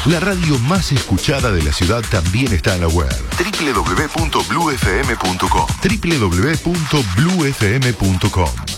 La radio más escuchada de la ciudad también está en la web. www.bluefm.com. www.bluefm.com.